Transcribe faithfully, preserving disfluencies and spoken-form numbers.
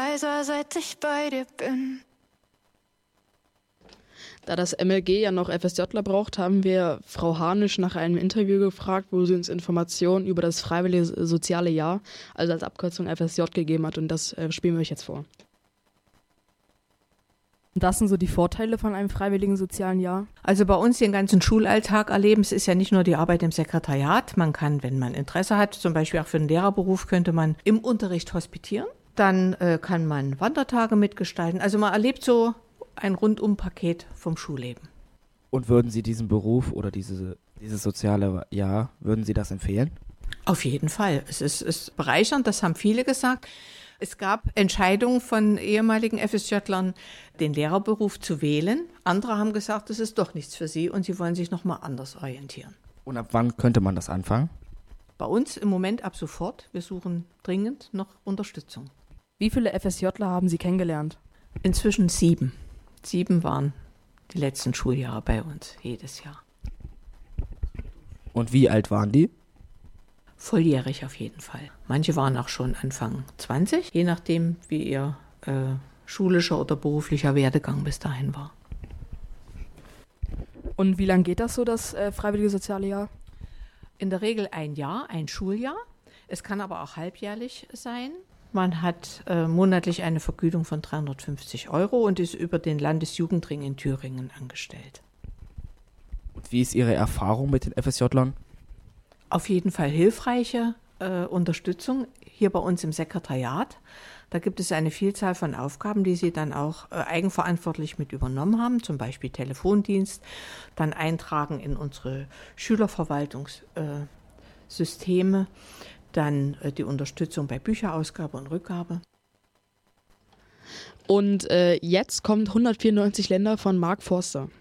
leiser, seit ich bei dir bin. Da das M L G ja noch FSJler braucht, haben wir Frau Harnisch nach einem Interview gefragt, wo sie uns Informationen über das Freiwillige Soziale Jahr, also als Abkürzung F S J, gegeben hat. Und das äh, spielen wir euch jetzt vor. Das sind so die Vorteile von einem freiwilligen sozialen Jahr? Also bei uns den ganzen Schulalltag erleben, es ist ja nicht nur die Arbeit im Sekretariat. Man kann, wenn man Interesse hat, zum Beispiel auch für den Lehrerberuf, könnte man im Unterricht hospitieren. Dann äh, kann man Wandertage mitgestalten. Also man erlebt so ein Rundum-Paket vom Schulleben. Und würden Sie diesen Beruf oder diese, dieses soziale Jahr, würden Sie das empfehlen? Auf jeden Fall. Es ist, ist bereichernd, das haben viele gesagt. Es gab Entscheidungen von ehemaligen FSJlern, den Lehrerberuf zu wählen. Andere haben gesagt, das ist doch nichts für sie und sie wollen sich nochmal anders orientieren. Und ab wann könnte man das anfangen? Bei uns im Moment ab sofort. Wir suchen dringend noch Unterstützung. Wie viele FSJler haben Sie kennengelernt? Inzwischen sieben. Sieben waren die letzten Schuljahre bei uns, jedes Jahr. Und wie alt waren die? Volljährig auf jeden Fall. Manche waren auch schon Anfang zwanzig, je nachdem, wie ihr äh, schulischer oder beruflicher Werdegang bis dahin war. Und wie lange geht das so, das äh, Freiwillige Soziale Jahr? In der Regel ein Jahr, ein Schuljahr. Es kann aber auch halbjährlich sein. Man hat äh, monatlich eine Vergütung von dreihundertfünfzig Euro und ist über den Landesjugendring in Thüringen angestellt. Und wie ist Ihre Erfahrung mit den FSJlern? Auf jeden Fall hilfreiche äh, Unterstützung hier bei uns im Sekretariat. Da gibt es eine Vielzahl von Aufgaben, die sie dann auch äh, eigenverantwortlich mit übernommen haben, zum Beispiel Telefondienst, dann eintragen in unsere Schülerverwaltungssysteme, äh, dann äh, die Unterstützung bei Bücherausgabe und Rückgabe. Und äh, jetzt kommt hundertvierundneunzig Länder von Mark Forster.